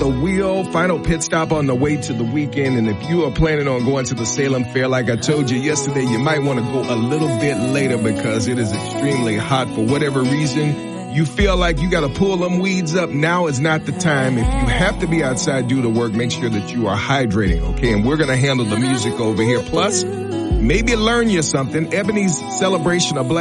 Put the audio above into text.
the wheel. Final pit stop on the way to the weekend. And if you are planning on going to the Salem Fair, like I told you yesterday, you might want to go a little bit later because it is extremely hot for whatever reason. You feel like you got to pull them weeds up. Now is not the time. If you have to be outside due to work, make sure that you are hydrating, okay? And we're going to handle the music over here. Plus, maybe learn you something. Ebony's celebration of Black